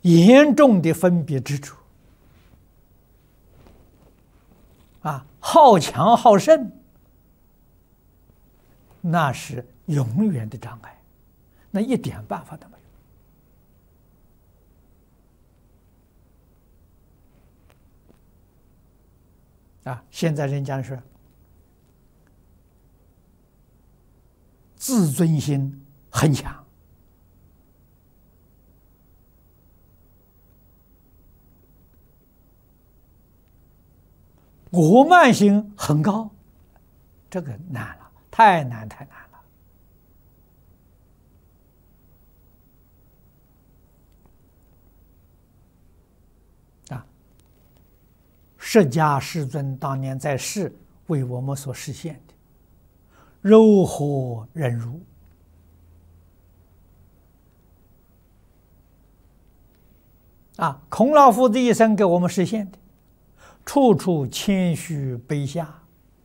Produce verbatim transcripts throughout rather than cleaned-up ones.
严重的分别执着，啊，好强好胜，那是永远的障碍，那一点办法都没有。啊，现在人家说自尊心很强，我慢心很高，这个难了，太难太难了。啊，释迦世尊当年在世为我们所实现的，柔和忍辱，啊，孔老夫子一生给我们实现的，处处谦虚卑下，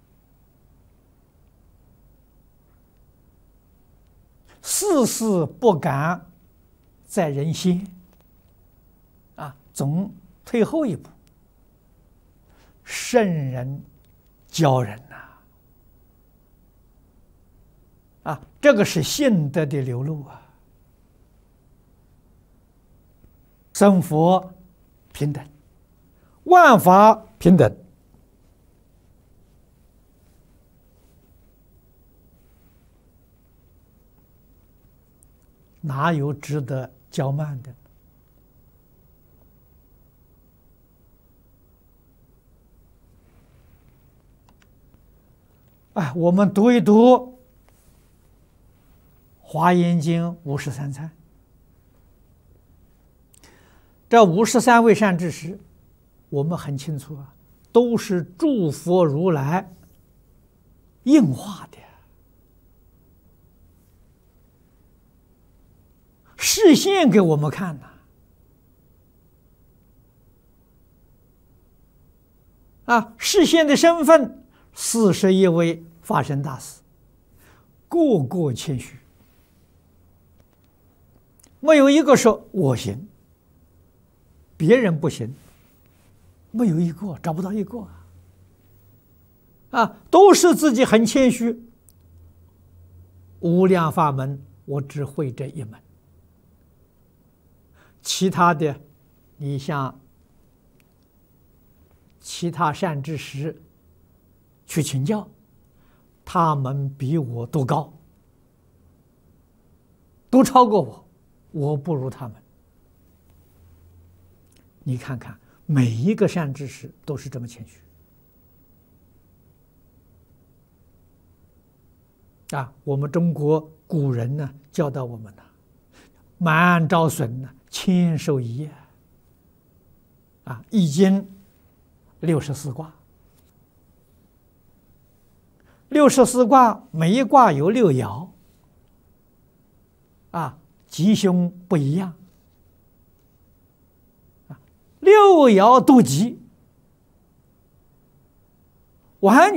事事不敢在人先，啊，总退后一步。圣人教人呐，啊，这个是信德的流露啊。生佛平等，万法平等，哪有值得骄慢的？哎，我们读一读《华严经》五十三参，这五十三位善知识，我们很清楚啊，都是诸佛如来应化的，示现给我们看呐。啊，示现的身份。四十一位法身大士，个个谦虚，没有一个说我行，别人不行，没有一个，找不到一个啊！啊，都是自己很谦虚。无量法门，我只会这一门，其他的，你像其他善知识。去请教，他们比我都高，都超过我，我不如他们。你看看，每一个善知识都是这么谦虚啊！我们中国古人呢教导我们呢，满招损呢，谦受益啊！易经六十四卦。六十四卦，每一卦有六爻，啊，吉凶不一样，啊，六爻都吉，完